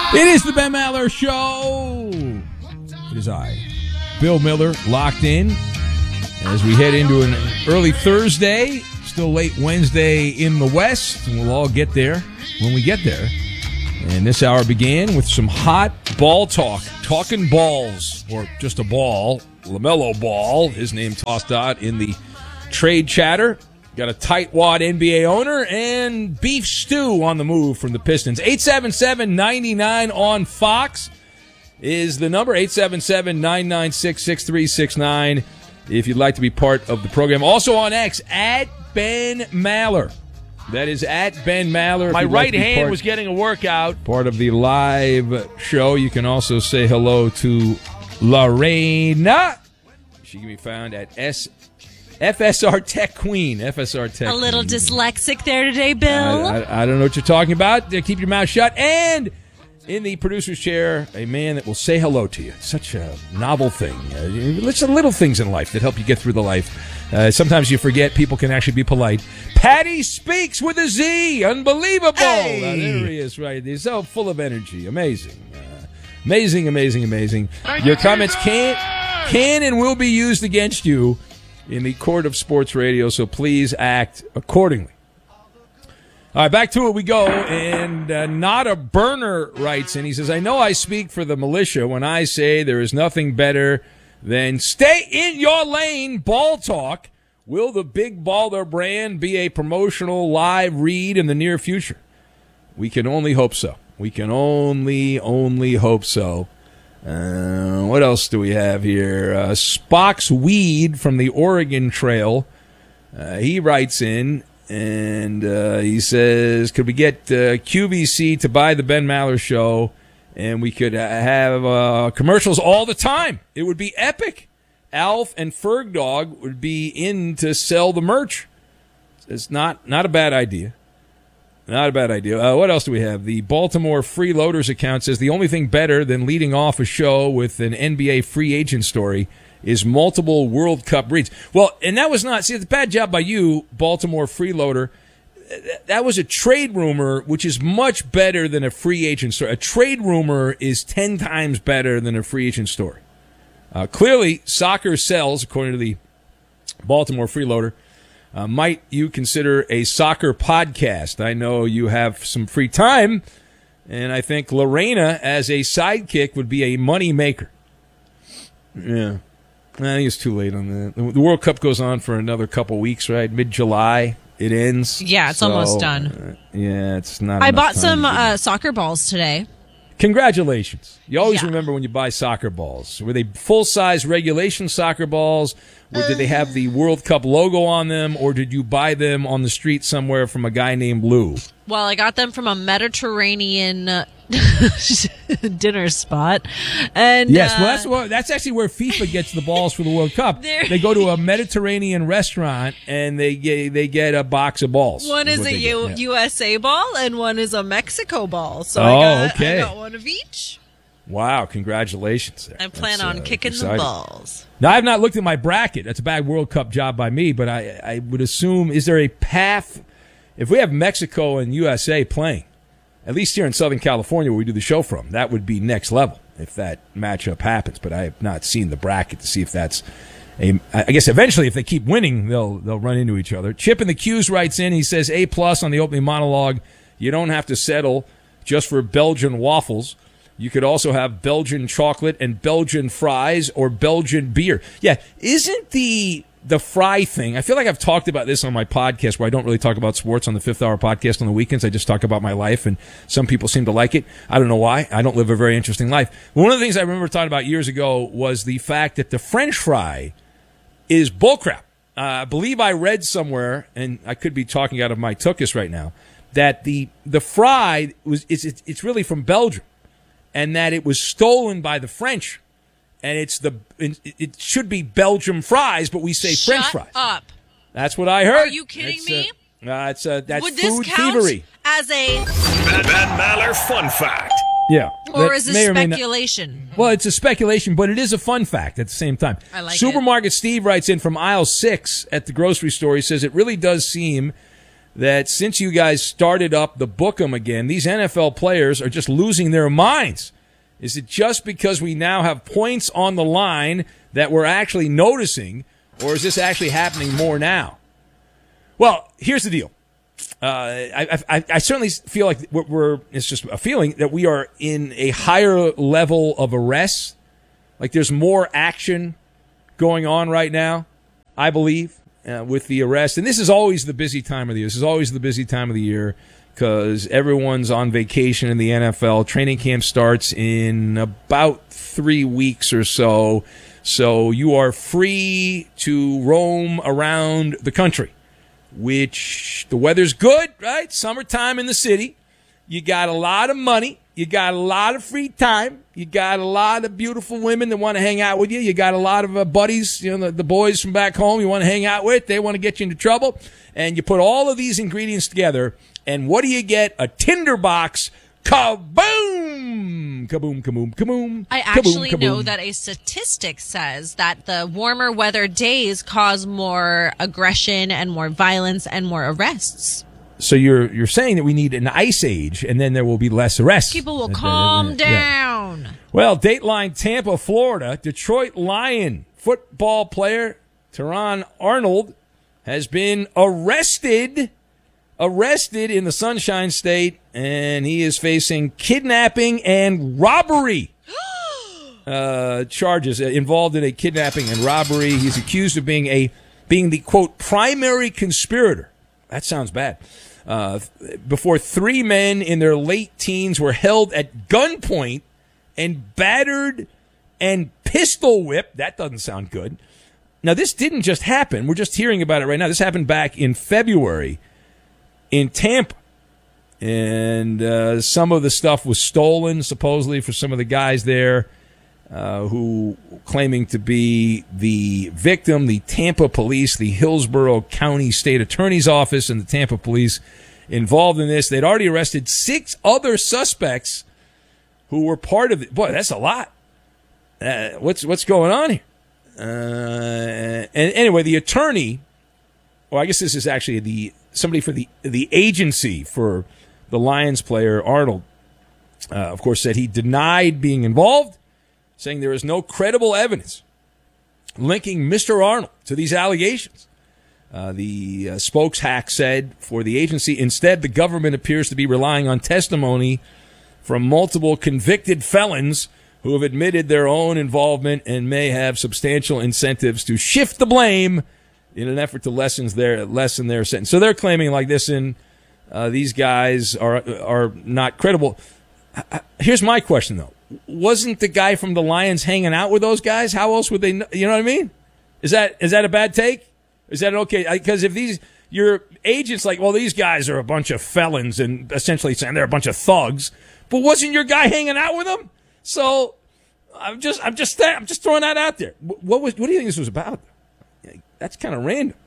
It is the Ben Maller Show. It is I, Bill Miller, locked in as we head into an early Thursday, still late Wednesday in the West. And we'll all get there when we get there. And this hour began with some hot ball talk, talking balls, or just a ball, LaMelo Ball, his name tossed out in the trade chatter. Got a tightwad NBA owner and beef stew on the move from the Pistons. 877-99 on Fox is the number, 877-996-6369, if you'd like to be part of the program. Also on X, at Ben Maller. That is at Ben Maller. My right hand was getting a workout. Part of the live show. You can also say hello to Lorena. She can be found at FSR Tech Queen. FSR Tech A little Queen. Dyslexic there today, Bill. I don't know what you're talking about. Keep your mouth shut. And in the producer's chair, a man that will say hello to you. Such a novel thing. It's the little things in life that help you get through the life. Sometimes you forget people can actually be polite. Patty Speaks with a Z. Unbelievable. Hey. There he is, right. He's so full of energy. Amazing. Amazing. Your comments can and will be used against you in the court of sports radio, so please act accordingly. All right, back to it we go. And Not a Burner writes in. He says, I know I speak for the militia when I say there is nothing better than stay in your lane ball talk. Will the Big Baller brand be a promotional live read in the near future? We can only hope so. We can only hope so. What else do we have here? Spock's Weed from the Oregon Trail. He writes in, and he says, could we get QVC to buy the Ben Maller Show, and we could have commercials all the time? It would be epic. Alf and Ferg Dog would be in to sell the merch. It's not a bad idea. Not a bad idea. What else do we have? The Baltimore Freeloaders account says the only thing better than leading off a show with an NBA free agent story is multiple World Cup reads. Well, and that was not, see, it's a bad job by you, Baltimore Freeloader. That was a trade rumor, which is much better than a free agent story. A trade rumor is 10 times better than a free agent story. Clearly, soccer sells, according to the Baltimore Freeloader. Might you consider a soccer podcast? I know you have some free time, and I think Lorena as a sidekick would be a money maker. Yeah. I think it's too late on that. The World Cup goes on for another couple weeks, right? Mid-July, it ends. Yeah, it's almost done. Yeah, it's not. I bought some soccer balls today. Congratulations. You always remember when you buy soccer balls. Were they full-size regulation soccer balls? Or did they have the World Cup logo on them? Or did you buy them on the street somewhere from a guy named Lou? Well, I got them from a Mediterranean dinner spot. And yes, well, that's actually where FIFA gets the balls for the World Cup. They go to a Mediterranean restaurant and they get a box of balls. One is a USA ball and one is a Mexico ball. So I got one of each. Wow, congratulations. I plan on kicking the balls. Now, I have not looked at my bracket. That's a bad World Cup job by me, but I would assume, is there a path? If we have Mexico and USA playing, at least here in Southern California where we do the show from, that would be next level if that matchup happens. But I have not seen the bracket to see if that's I guess eventually if they keep winning, they'll run into each other. Chip in the Q's writes in, he says, A+ on the opening monologue. You don't have to settle just for Belgian waffles. You could also have Belgian chocolate and Belgian fries or Belgian beer. Yeah, isn't the fry thing, I feel like I've talked about this on my podcast where I don't really talk about sports on the Fifth Hour podcast on the weekends. I just talk about my life, and some people seem to like it. I don't know why. I don't live a very interesting life. One of the things I remember talking about years ago was the fact that the French fry is bullcrap. I believe I read somewhere, and I could be talking out of my tuchus right now, that the fry it's really from Belgium, and that it was stolen by the French. And it should be Belgium fries, but we say French fries. Shut up. That's what I heard. Are you kidding me? That's Would food this count thievery. As a Ben Maller fun fact. Yeah. Or is it speculation? Well, it's a speculation, but it is a fun fact at the same time. I like Supermarket Steve writes in from aisle 6 at the grocery store. He says, it really does seem that since you guys started up the Book'em again, these NFL players are just losing their minds. Is it just because we now have points on the line that we're actually noticing, or is this actually happening more now? Well, here's the deal. I certainly feel like it's just a feeling that we are in a higher level of arrests. Like there's more action going on right now, I believe, with the arrest. And this is always the busy time of the year. This is always the busy time of the year because everyone's on vacation in the NFL. Training camp starts in about 3 weeks or so. So you are free to roam around the country, which the weather's good, right? Summertime in the city. You got a lot of money. You got a lot of free time. You got a lot of beautiful women that want to hang out with you. You got a lot of buddies, the boys from back home you want to hang out with. They want to get you into trouble. And you put all of these ingredients together, and what do you get? A tinderbox. Kaboom! Kaboom, kaboom, kaboom. I actually kaboom, know kaboom. that a statistic says that the warmer weather days cause more aggression and more violence and more arrests. So you're saying that we need an ice age, and then there will be less arrests. People will calm down. Yeah. Well, Dateline Tampa, Florida, Detroit Lion football player Teron Arnold has been arrested in the Sunshine State, and he is facing kidnapping and robbery charges involved in a kidnapping and robbery. He's accused of being the quote primary conspirator. That sounds bad. Before 3 men in their late teens were held at gunpoint and battered and pistol whipped. That doesn't sound good. Now, this didn't just happen. We're just hearing about it right now. This happened back in February in Tampa. And some of the stuff was stolen, supposedly, for some of the guys there who claiming to be the victim. The Tampa police, the Hillsborough County State Attorney's Office, and the Tampa police involved in this. They'd already arrested 6 other suspects who were part of it. Boy, that's a lot. What's going on here? And anyway, the attorney, well, I guess this is actually somebody for the agency for the Lions player, Arnold, of course, said he denied being involved, saying there is no credible evidence linking Mr. Arnold to these allegations. The spokeshack said for the agency, instead, the government appears to be relying on testimony from multiple convicted felons who have admitted their own involvement and may have substantial incentives to shift the blame in an effort to lessen their sentence. So they're claiming like this, and these guys are not credible. Here's my question, though. Wasn't the guy from the Lions hanging out with those guys? How else would they know? You know what I mean? Is that a bad take? Is that okay? Because if your agent's like, well, these guys are a bunch of felons and essentially saying they're a bunch of thugs, but wasn't your guy hanging out with them? So I'm just throwing that out there. What do you think this was about? That's kind of random.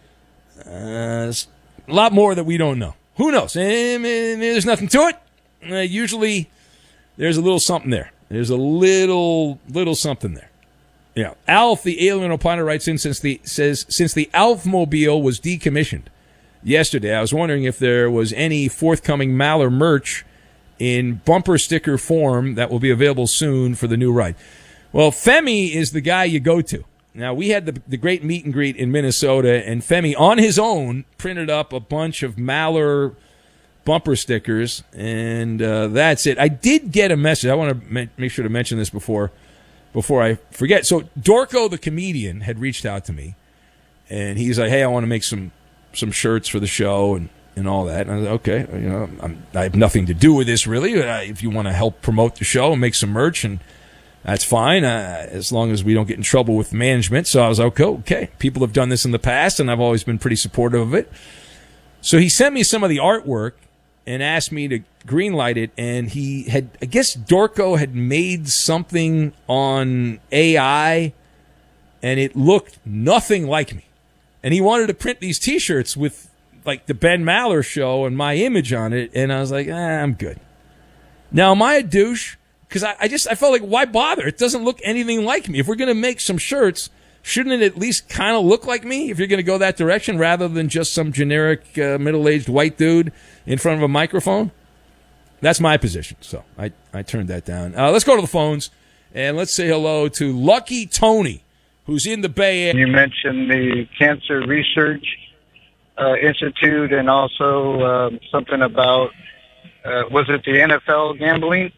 A lot more that we don't know. Who knows? There's nothing to it. Usually there's a little something there. There's a little something there. Yeah. Alf, the alien opiner, writes in, since the Alfmobile was decommissioned yesterday, I was wondering if there was any forthcoming Maller merch in bumper sticker form that will be available soon for the new ride. Well, Femi is the guy you go to. Now, we had the great meet and greet in Minnesota, and Femi, on his own, printed up a bunch of Maller bumper stickers, and that's it. I did get a message. I want to make sure to mention this before I forget. So Dorco, the comedian, had reached out to me, and he's like, hey, I want to make some shirts for the show and all that. And I was like, okay, I have nothing to do with this, really. If you want to help promote the show and make some merch, and that's fine, as long as we don't get in trouble with management. So I was like, okay. People have done this in the past, and I've always been pretty supportive of it. So he sent me some of the artwork and asked me to greenlight it, and I guess Dorco had made something on AI, and it looked nothing like me. And he wanted to print these T-shirts with, like, the Ben Maller show and my image on it, and I was like, I'm good. Now, am I a douche? Because I felt like, why bother? It doesn't look anything like me. If we're going to make some shirts, shouldn't it at least kind of look like me if you're going to go that direction rather than just some generic middle-aged white dude in front of a microphone? That's my position, so I turned that down. Let's go to the phones, and let's say hello to Lucky Tony, who's in the Bay Area. You mentioned the Cancer Research Institute and also something about, was it the NFL gambling?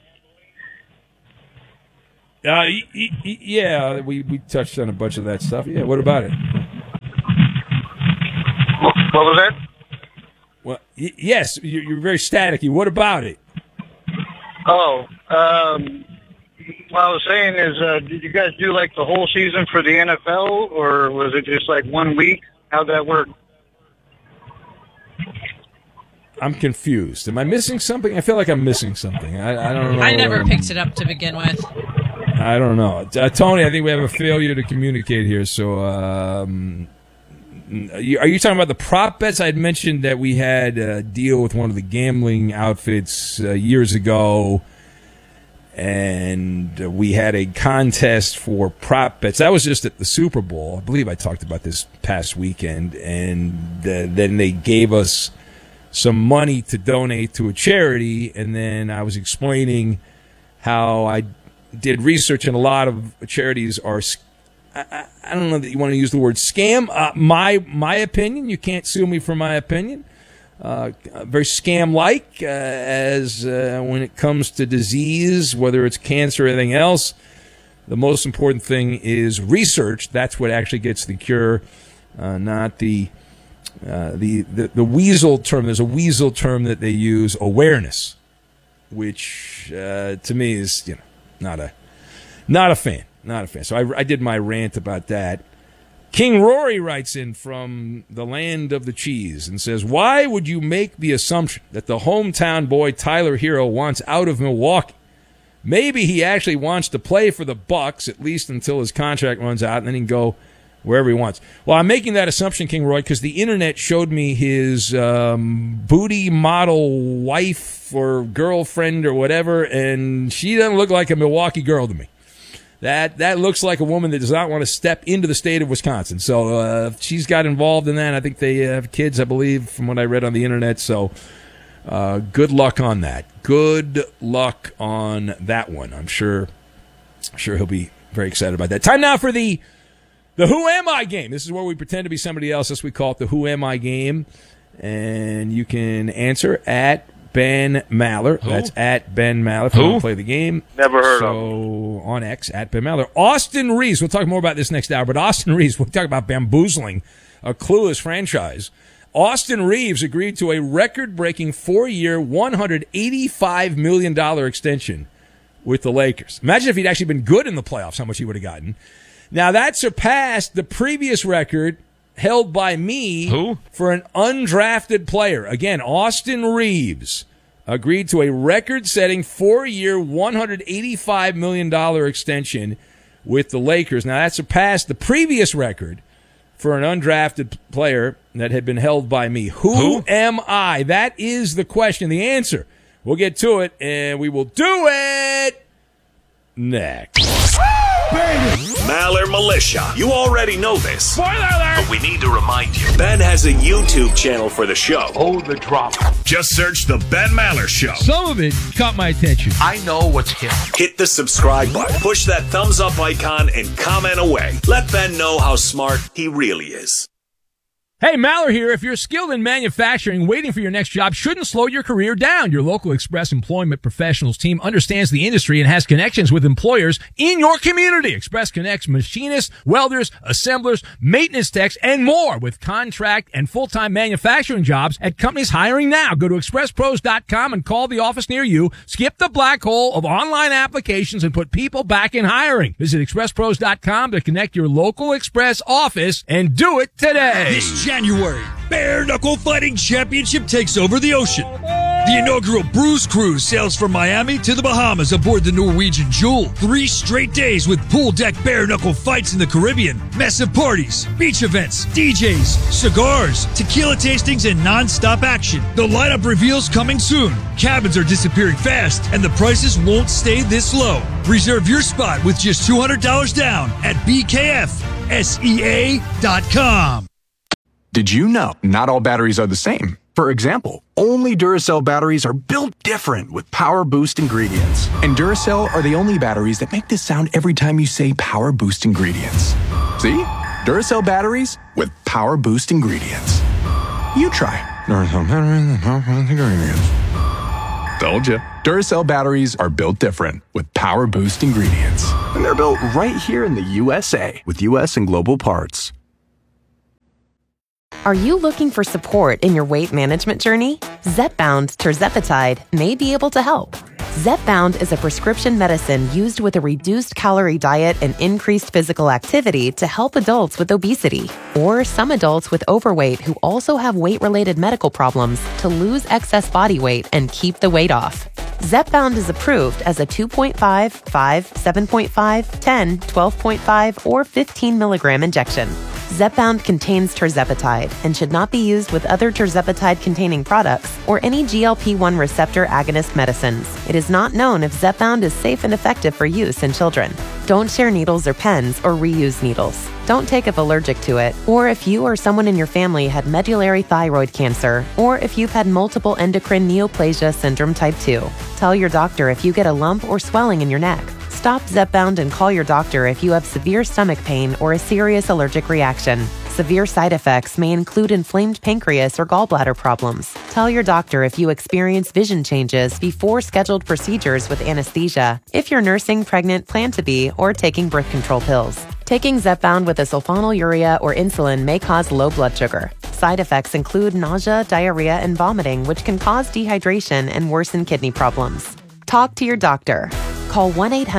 Yeah, we touched on a bunch of that stuff. Yeah, what about it? What was that? Well, yes, you're very staticky. What about it? Oh, what I was saying is, did you guys do like the whole season for the NFL, or was it just like 1 week? How'd that work? I'm confused. Am I missing something? I feel like I'm missing something. I don't know. I never picked it up to begin with. I don't know. Tony, I think we have a failure to communicate here. So, are you talking about the prop bets? I had mentioned that we had a deal with one of the gambling outfits years ago, and we had a contest for prop bets. That was just at the Super Bowl. I believe I talked about this past weekend, and then they gave us some money to donate to a charity, and then I was explaining how I did research, and a lot of charities are, I don't know that you want to use the word scam. My opinion, you can't sue me for my opinion, very scam-like as when it comes to disease, whether it's cancer or anything else. The most important thing is research. That's what actually gets the cure, not the weasel term. There's a weasel term that they use, awareness, which to me is not a fan. So I did my rant about that. King Rory writes in from the land of the cheese and says, why would you make the assumption that the hometown boy Tyler Hero wants out of Milwaukee? Maybe he actually wants to play for the Bucks, at least until his contract runs out, and then he can go wherever he wants. Well, I'm making that assumption, King Roy, because the internet showed me his booty model wife or girlfriend or whatever, and she doesn't look like a Milwaukee girl to me. That looks like a woman that does not want to step into the state of Wisconsin. So she's got involved in that. I think they have kids, I believe, from what I read on the internet. So good luck on that. Good luck on that one. I'm sure he'll be very excited about that. Time now for the Who Am I game. This is where we pretend to be somebody else. That's what we call it, the Who Am I game. And you can answer at Ben Maller. Who? That's at Ben Maller. If you want to play the game. Never heard of him. So on X, at Ben Maller. Austin Reeves. We'll talk more about this next hour, but Austin Reeves, we'll talk about bamboozling a clueless franchise. Austin Reeves agreed to a record-breaking 4-year, $185 million extension with the Lakers. Imagine if he'd actually been good in the playoffs, how much he would have gotten. Now, that surpassed the previous record held by me for an undrafted player. Again, Austin Reeves agreed to a record-setting 4-year, $185 million extension with the Lakers. Now, that surpassed the previous record for an undrafted player that had been held by me. Who am I? That is the question. The answer. We'll get to it, and we will do it next. Maller Militia. You already know this. Spoiler alert! But we need to remind you. Ben has a YouTube channel for the show. Oh, the drama. Just search The Ben Maller Show. Some of it caught my attention. I know what's hip. Hit the subscribe button. Push that thumbs up icon and comment away. Let Ben know how smart he really is. Hey, Maller here. If you're skilled in manufacturing, waiting for your next job shouldn't slow your career down. Your local Express Employment Professionals team understands the industry and has connections with employers in your community. Express connects machinists, welders, assemblers, maintenance techs, and more with contract and full-time manufacturing jobs at companies hiring now. Go to expresspros.com and call the office near you. Skip the black hole of online applications and put people back in hiring. Visit expresspros.com to connect your local Express office and do it today. This January, Bare Knuckle Fighting Championship takes over the ocean. The inaugural Bruise Cruise sails from Miami to the Bahamas aboard the Norwegian Jewel. 3 straight days with pool deck bare-knuckle fights in the Caribbean, massive parties, beach events, DJs, cigars, tequila tastings, and non-stop action. The lineup reveals coming soon. Cabins are disappearing fast, and the prices won't stay this low. Reserve your spot with just $200 down at BKFSEA.com. Did you know not all batteries are the same? For example, only Duracell batteries are built different with Power Boost ingredients. And Duracell are the only batteries that make this sound every time you say Power Boost ingredients. See? Duracell batteries with Power Boost ingredients. You try. Duracell batteries with Power Boost ingredients. Told you. Duracell batteries are built different with Power Boost ingredients. And they're built right here in the USA with US and global parts. Are you looking for support in your weight management journey? Zepbound tirzepatide may be able to help. Zepbound is a prescription medicine used with a reduced calorie diet and increased physical activity to help adults with obesity or some adults with overweight who also have weight-related medical problems to lose excess body weight and keep the weight off. Zepbound is approved as a 2.5, 5, 7.5, 10, 12.5, or 15 milligram injection. Zepbound contains tirzepatide and should not be used with other tirzepatide-containing products or any GLP-1 receptor agonist medicines. It is not known if Zepbound is safe and effective for use in children. Don't share needles or pens or reuse needles. Don't take if allergic to it, or if you or someone in your family had medullary thyroid cancer, or if you've had multiple endocrine neoplasia syndrome type 2. Tell your doctor if you get a lump or swelling in your neck. Stop Zepbound and call your doctor if you have severe stomach pain or a serious allergic reaction. Severe side effects may include inflamed pancreas or gallbladder problems. Tell your doctor if you experience vision changes before scheduled procedures with anesthesia, if you're nursing, pregnant, plan to be, or taking birth control pills. Taking Zepbound with a sulfonylurea or insulin may cause low blood sugar. Side effects include nausea, diarrhea, and vomiting, which can cause dehydration and worsen kidney problems. Talk to your doctor. Call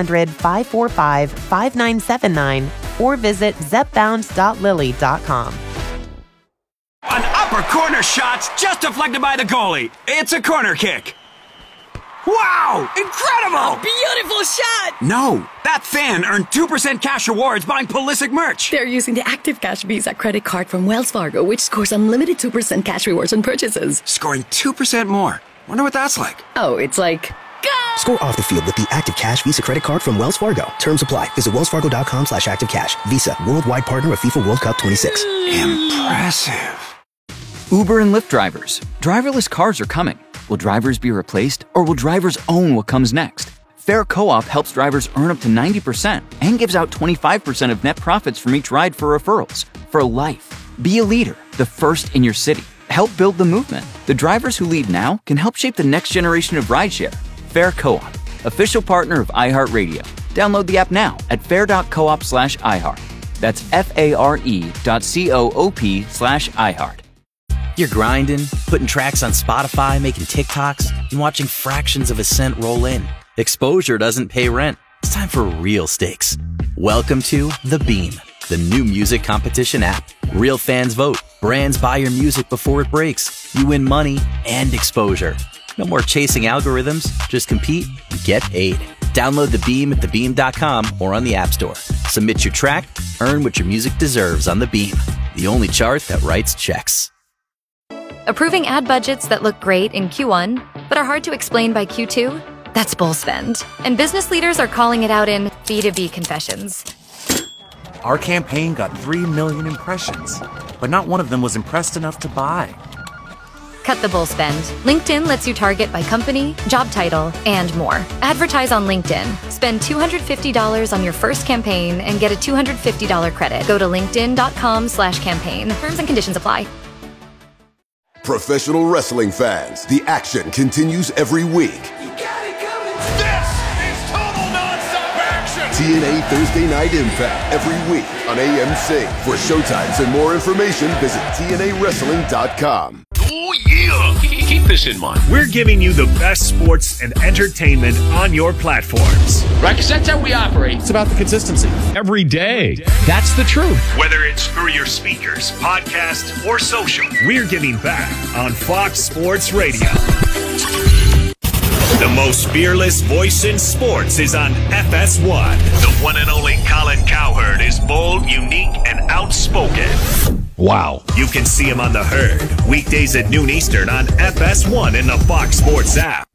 1-800-545-5979 or visit zepbound.lily.com. An upper corner shot's just deflected by the goalie. It's a corner kick. Wow! Incredible! A beautiful shot! No, that fan earned 2% cash rewards buying Pulisic merch. They're using the Active Cash Visa credit card from Wells Fargo, which scores unlimited 2% cash rewards on purchases. Scoring 2% more. Wonder what that's like. Oh, it's like... Score off the field with the Active Cash Visa credit card from Wells Fargo. Terms apply. Visit wellsfargo.com/activecash. Visa, worldwide partner of FIFA World Cup 26. Impressive. Uber and Lyft drivers. Driverless cars are coming. Will drivers be replaced, or will drivers own what comes next? Fair Co-op helps drivers earn up to 90% and gives out 25% of net profits from each ride for referrals. For life. Be a leader, the first in your city. Help build the movement. The drivers who lead now can help shape the next generation of rideshare. Fair Co-op, official partner of iHeartRadio. Download the app now at fair.coop/iHeart. That's FARE.coop/iHeart. You're grinding, putting tracks on Spotify, making TikToks, and watching fractions of a cent roll in. Exposure doesn't pay rent. It's time for real stakes. Welcome to The Beam, the new music competition app. Real fans vote. Brands buy your music before it breaks. You win money and exposure. No more chasing algorithms. Just compete and get paid. Download The Beam at thebeam.com or on the App Store. Submit your track, earn what your music deserves on The Beam, the only chart that writes checks. Approving ad budgets that look great in Q1, but are hard to explain by Q2? That's bull spend. And business leaders are calling it out in B2B confessions. Our campaign got 3 million impressions, but not one of them was impressed enough to buy. Cut the bull spend. LinkedIn lets you target by company, job title, and more. Advertise on LinkedIn. Spend $250 on your first campaign and get a $250 credit. Go to linkedin.com/campaign. Terms and conditions apply. Professional wrestling fans, the action continues every week. This is total nonstop action! TNA Thursday Night Impact every week on AMC. For showtimes and more information, visit TNAWrestling.com. Oh, yeah! Keep this in mind. We're giving you the best sports and entertainment on your platforms. Right, because that's how we operate. It's about the consistency. Every day. That's the truth. Whether it's through your speakers, podcast, or social, we're giving back on Fox Sports Radio. The most fearless voice in sports is on FS1. The one and only Colin Cowherd is bold, unique, and outspoken. Wow. You can see him on The Herd, weekdays at noon Eastern on FS1 in the Fox Sports app.